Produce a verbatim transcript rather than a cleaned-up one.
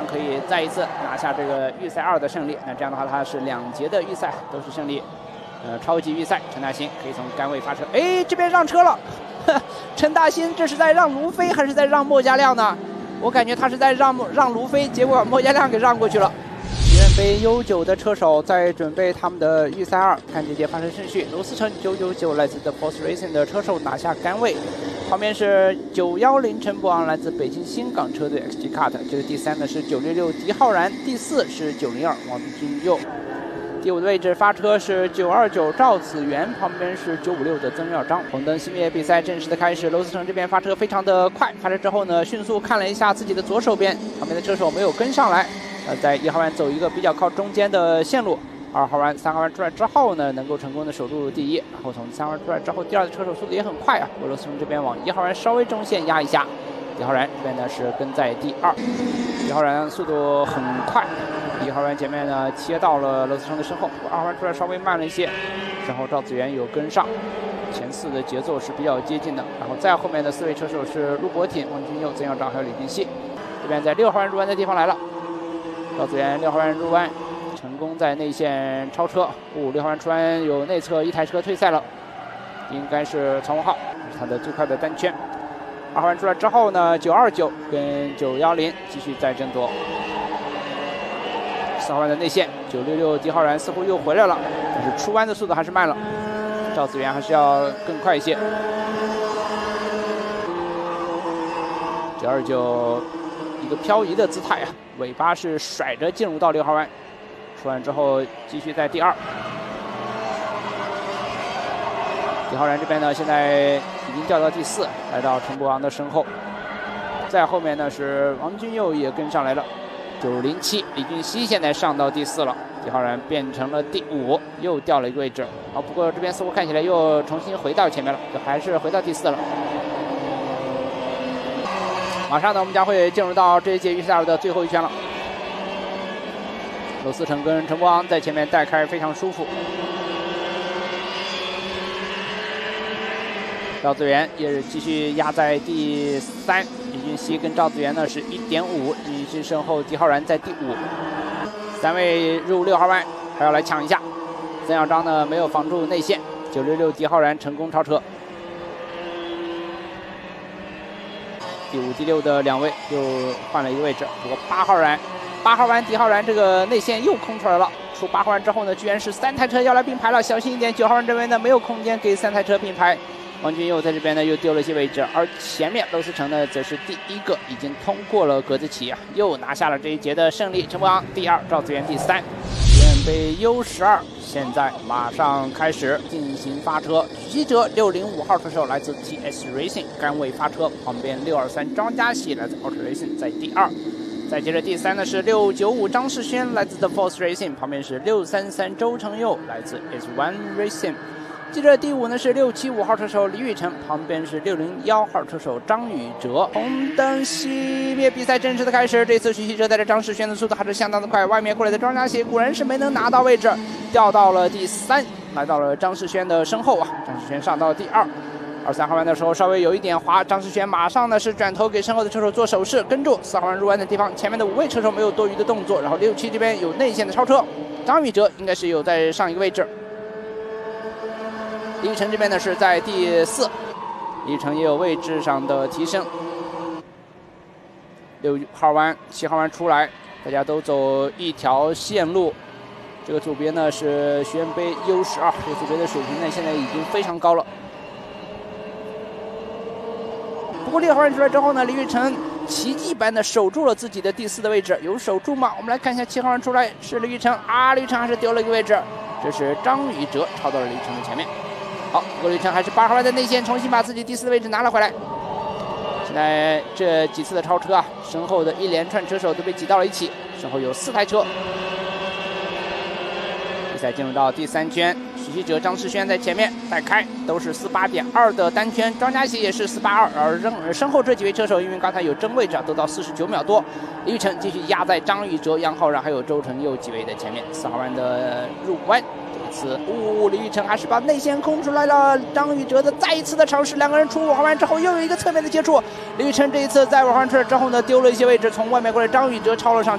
可以再一次拿下这个预赛二的胜利。那这样的话，他是两节的预赛都是胜利。呃，超级预赛，陈大兴可以从杆位发车。哎，这边让车了，陈大兴这是在让卢飞还是在让莫家亮呢？我感觉他是在让让卢飞，结果把莫家亮给让过去了。学院杯 U 九的车手在准备他们的预赛二，看这节发车顺序：罗思成九九九来自 The Force Racing 的车手拿下杆位，旁边是九一零陈博昂来自北京新港车队 X G Kart， 这个第三呢是九六六狄浩然，第四是九零二王俊佑。第五的位置发车是九二九赵子源，旁边是九五六的曾耀章。红灯熄灭，比赛正式的开始。罗思成这边发车非常的快，发车之后呢，迅速看了一下自己的左手边，旁边的车手没有跟上来。呃，在一号弯走一个比较靠中间的线路，二号弯、三号弯出来之后呢，能够成功的守住第一。然后从三号弯出来之后，第二的车手速度也很快啊。罗思成这边往一号弯稍微中线压一下，狄浩然这边呢是跟在第二，狄浩然速度很快。一号弯前面呢切到了罗思成的身后，二号弯出来稍微慢了一些，然后赵子源有跟上，前四的节奏是比较接近的。然后再后面的四位车手是陆博挺、王俊佑、曾耀章还有李俊熙。这边在六号弯入弯的地方来了，赵子源六号弯入弯成功在内线超车，五、哦、六号弯出弯有内侧一台车退赛了，应该是曹文浩，这是他的最快的单圈。二号弯出来之后呢，九二九跟九一零继续在争夺。四号弯的内线，九六六狄浩然似乎又回来了，但是出弯的速度还是慢了，赵子源还是要更快一些。九二九一个漂移的姿态啊，尾巴是甩着进入到六号弯，出弯之后继续在第二。狄浩然这边呢，现在已经掉到第四，来到陈博昂的身后。再后面呢是王俊佑也跟上来了。九零七李俊熙现在上到第四了，狄浩然变成了第五，又掉了一个位置。啊，不过这边似乎看起来又重新回到前面了，就还是回到第四了。马上呢，我们将会进入到这一届预赛二的最后一圈了。罗思成跟陈博昂在前面带开非常舒服。赵子源也是继续压在第三，李俊熙跟赵子源呢是 一点五， 李俊熙身后狄浩然在第五，三位入六号弯还要来抢一下。曾耀章呢没有防住内线，九六六狄浩然成功超车。第五、第六的两位又换了一个位置，不过八号弯，八号弯狄浩然这个内线又空出来了。出八号弯之后呢，居然是三台车要来并排了，小心一点。九号弯这边呢没有空间给三台车并排。王俊佑在这边呢又丢了一些位置，而前面罗思成呢则是第一个已经通过了格子棋啊，又拿下了这一节的胜利。陈博昂第二，赵子源第三。学院杯 U 十二现在马上开始进行发车，许基哲六零五号车手来自 T S Racing 杆位发车，旁边六二三张家喜来自 Auto Racing 在第二。再接着第三呢是六九五张世轩来自 The Force Racing， 旁边是六三三周成佑来自 S 一 Racing。接着第五呢是六七五号车手李宇辰，旁边是六零一号车手张宇哲。红灯熄灭，比赛正式的开始。这次许基哲带着张世轩的速度还是相当的快，外面过来的庄家喜果然是没能拿到位置，掉到了第三，来到了张世轩的身后啊。张世轩上到第二。二三号弯的时候稍微有一点滑，张世轩马上呢是转头给身后的车手做手势，跟住。四号弯入弯的地方，前面的五位车手没有多余的动作，然后六七这边有内线的超车，张宇哲应该是有在上一个位置。李宇辰这边呢是在第四，李宇辰也有位置上的提升。六号弯、七号弯出来，大家都走一条线路。这个组别呢是学院杯 U 十二，这个组别的水平呢现在已经非常高了。不过六号弯出来之后呢，李宇辰奇迹般的守住了自己的第四的位置，有守住吗？我们来看一下七号弯出来是李宇辰啊，李宇辰还是丢了一个位置，这是张宇哲超到了李宇辰的前面。好，不过李宇辰还是八号弯的内线重新把自己第四的位置拿了回来。现在这几次的超车啊，身后的一连串车手都被挤到了一起，身后有四台车。比赛进入到第三圈，许基哲、张世轩在前面带开，都是四八点二的单圈，庄家喜也是四八二，而身后这几位车手因为刚才有争位置啊，都到四十九秒多。李宇辰继续压在张宇哲、杨浩然还有周成佑几位的前面。四号弯的入弯。这次，哦，李宇辰还是把内线空出来了。张宇哲的再一次的尝试，两个人出五号弯之后又有一个侧面的接触。李宇辰这一次在五号弯出来之后呢，丢了一些位置，从外面过来，张宇哲超了上去。